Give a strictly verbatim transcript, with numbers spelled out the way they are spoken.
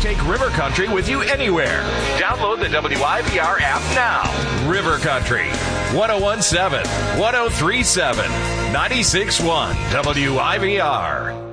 Take River Country with you anywhere. Download the W I V R app now. River Country, one oh one point seven, one oh three point seven, ninety-six point one W I V R.